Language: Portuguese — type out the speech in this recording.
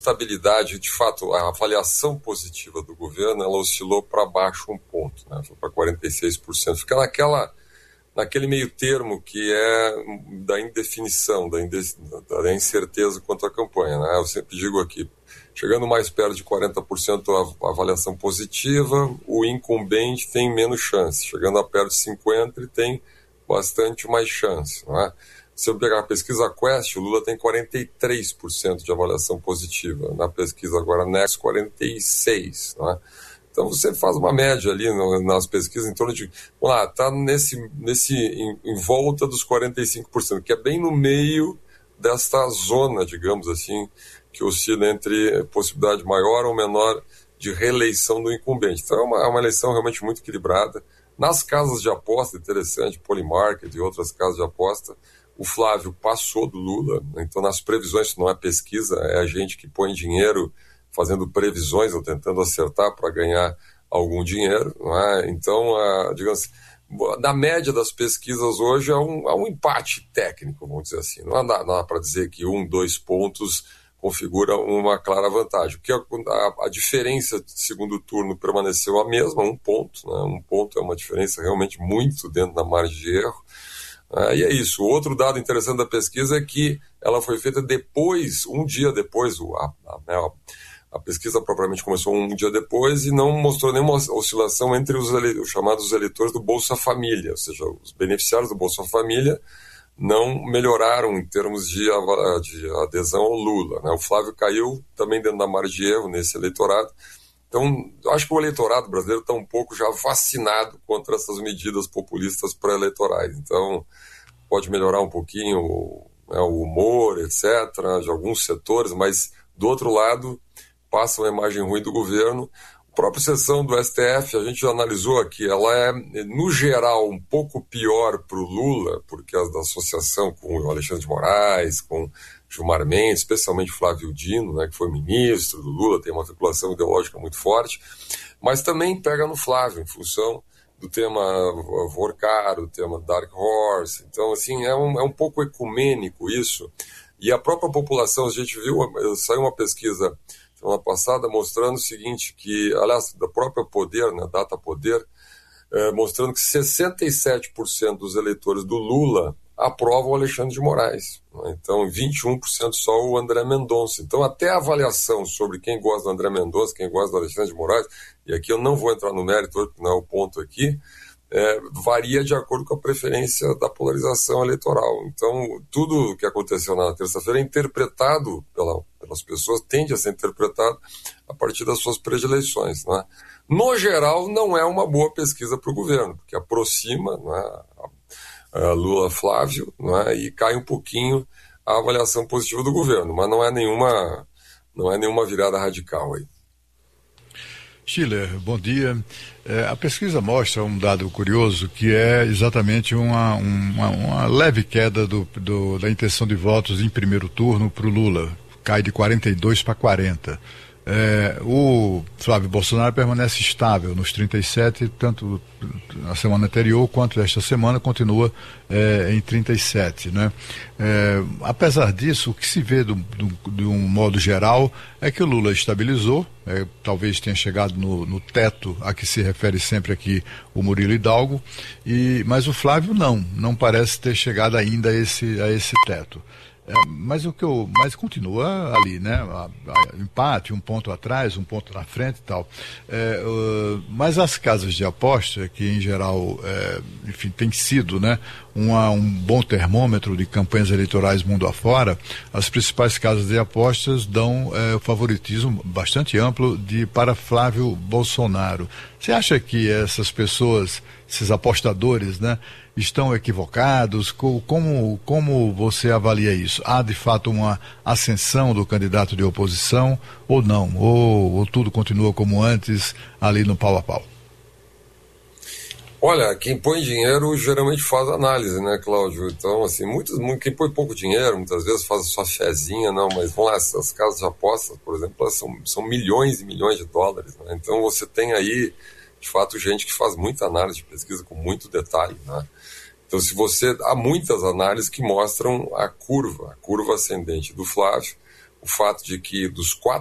estabilidade, de fato, a avaliação positiva do governo, ela oscilou para baixo um ponto, né? Foi para 46%. Fica naquele meio termo que é da indefinição, da incerteza quanto à campanha, né? Eu sempre digo aqui, chegando mais perto de 40% a avaliação positiva, o incumbente tem menos chance. Chegando a perto de 50%, ele tem bastante mais chance, não é? Se eu pegar a pesquisa Quest, o Lula tem 43% de avaliação positiva. Na pesquisa agora Next, 46%. Não é? Então você faz uma média ali nas pesquisas em torno de... Vamos lá, está em volta dos 45%, que é bem no meio desta zona, digamos assim, que oscila entre possibilidade maior ou menor de reeleição do incumbente. Então é uma eleição realmente muito equilibrada. Nas casas de aposta, interessante, Polymarket e outras casas de aposta, o Flávio passou do Lula, então nas previsões, não é pesquisa, é a gente que põe dinheiro fazendo previsões ou tentando acertar para ganhar algum dinheiro, não é? Então, digamos, na média das pesquisas hoje há um empate técnico, vamos dizer assim, não dá para dizer que 2 pontos configura uma clara vantagem, porque a diferença de segundo turno permaneceu a mesma, 1 ponto, né? 1 ponto é uma diferença realmente muito dentro da margem de erro. E é isso. O outro dado interessante da pesquisa é que ela foi feita depois, um dia depois, a pesquisa propriamente começou um dia depois e não mostrou nenhuma oscilação entre os chamados eleitores do Bolsa Família, ou seja, os beneficiários do Bolsa Família não melhoraram em termos de adesão ao Lula, né? O Flávio caiu também dentro da margem de erro nesse eleitorado. Então, eu acho que o eleitorado brasileiro está um pouco já vacinado contra essas medidas populistas pré-eleitorais. Então, pode melhorar um pouquinho o humor, etc., de alguns setores, mas, do outro lado, passa uma imagem ruim do governo. A própria sessão do STF, a gente já analisou aqui, ela é, no geral, um pouco pior para o Lula, porque a da associação com o Alexandre de Moraes, com Gilmar Mendes, especialmente Flávio Dino, né, que foi ministro do Lula, tem uma vinculação ideológica muito forte, mas também pega no Flávio, em função do tema Vorcar, do tema Dark Horse. Então, assim, é um pouco ecumênico isso. E a própria população, a gente viu, saiu uma pesquisa semana passada mostrando o seguinte, que, aliás, da própria Poder, né, Data Poder, mostrando que 67% dos eleitores do Lula aprovam o Alexandre de Moraes. Né? Então, 21% só o André Mendonça. Então, até a avaliação sobre quem gosta do André Mendonça, quem gosta do Alexandre de Moraes, e aqui eu não vou entrar no mérito, porque não é o ponto aqui, varia de acordo com a preferência da polarização eleitoral. Então, tudo o que aconteceu na terça-feira é interpretado pelas pessoas, tende a ser interpretado a partir das suas predileções. Né? No geral, não é uma boa pesquisa para o governo, porque aproxima, né, Lula-Flávio, né, e cai um pouquinho a avaliação positiva do governo, mas não é nenhuma virada radical aí. Schiller, bom dia. A pesquisa mostra um dado curioso, que é exatamente uma leve queda da intenção de votos em primeiro turno para o Lula. Cai de 42 para 40. O Flávio Bolsonaro permanece estável nos 37, tanto na semana anterior quanto esta semana continua em 37, né? Apesar disso, o que se vê de um modo geral é que o Lula estabilizou, talvez tenha chegado no teto a que se refere sempre aqui o Murilo Hidalgo, mas o Flávio não parece ter chegado ainda a esse teto. Mas continua ali, né? Empate, 1 ponto atrás, 1 ponto na frente e tal. Mas as casas de aposta, que em geral, enfim, tem sido, né, um bom termômetro de campanhas eleitorais mundo afora, as principais casas de apostas dão favoritismo bastante amplo para Flávio Bolsonaro. Você acha que essas pessoas, esses apostadores, né, estão equivocados? Como você avalia isso? Há de fato uma ascensão do candidato de oposição ou não? Ou tudo continua como antes, ali no pau a pau? Olha, quem põe dinheiro geralmente faz análise, né, Cláudio? Então, assim, quem põe pouco dinheiro, muitas vezes faz a sua fezinha, não, mas vamos lá, essas casas de apostas, por exemplo, elas são milhões e milhões de dólares, né? Então você tem aí, de fato, gente que faz muita análise de pesquisa com muito detalhe, né? Então, há muitas análises que mostram a curva ascendente do Flávio, o fato de que dos 4